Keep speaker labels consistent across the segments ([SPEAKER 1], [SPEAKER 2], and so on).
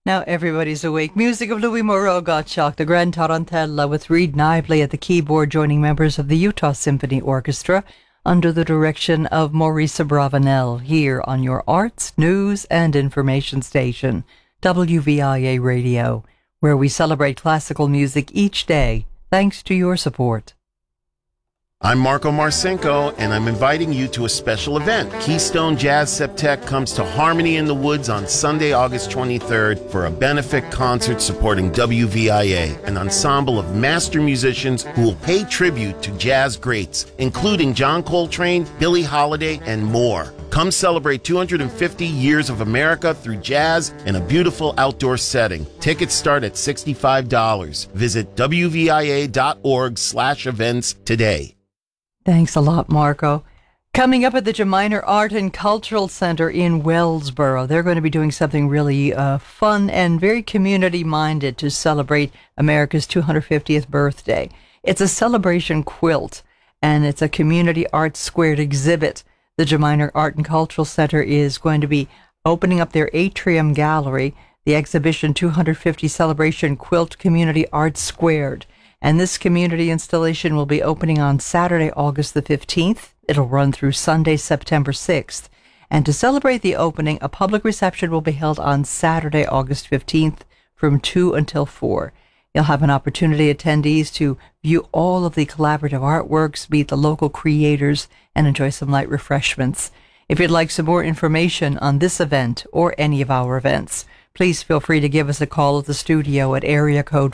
[SPEAKER 1] Now everybody's awake. Music of Louis Moreau, Gottschalk, the Grand Tarantella, with Reed Nibley at the keyboard, joining members of the Utah Symphony Orchestra under the direction of Maurice Bravanel, here on your arts, news, and information station, WVIA Radio, where we celebrate classical music each day, thanks to your support.
[SPEAKER 2] I'm Marco Marcinko, and I'm inviting you to a special event. Keystone Jazz Septet comes to Harmony in the Woods on Sunday, August 23rd for a benefit concert supporting WVIA, an ensemble of master musicians who will pay tribute to jazz greats, including John Coltrane, Billie Holiday, and more. Come celebrate 250 years of America through jazz in a beautiful outdoor setting. Tickets start at $65. Visit WVIA.org/events today.
[SPEAKER 1] Thanks a lot, Marco. Coming up at the Jaminer Art and Cultural Center in Wellsboro, they're going to be doing something really fun and very community-minded to celebrate America's 250th birthday. It's a celebration quilt, and it's a community arts squared exhibit. The Jaminer Art and Cultural Center is going to be opening up their atrium gallery, the exhibition 250 Celebration Quilt Community Arts Squared. And this community installation will be opening on Saturday, August the 15th. It'll run through Sunday, September 6th. And to celebrate the opening, a public reception will be held on Saturday, August 15th from 2 until 4. You'll have an opportunity, attendees, to view all of the collaborative artworks, meet the local creators, and enjoy some light refreshments. If you'd like some more information on this event or any of our events, please feel free to give us a call at the studio at area code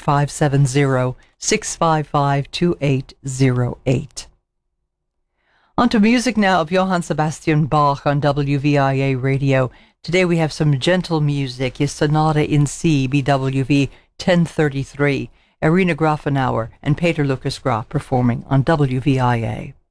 [SPEAKER 1] 570-655-2808. On to music now of Johann Sebastian Bach on WVIA Radio. Today we have some gentle music, his Sonata in C, BWV 1033. Irina Grafenauer and Peter Lucas Graf performing on WVIA.